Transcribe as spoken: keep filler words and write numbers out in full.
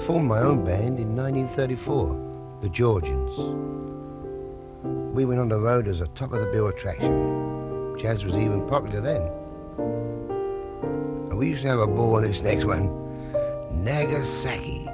formed my own band in nineteen thirty-four, the Georgians. We went on the road as a top-of-the-bill attraction. Jazz was even popular then. And we used to have a ball on this next one, Nagasaki.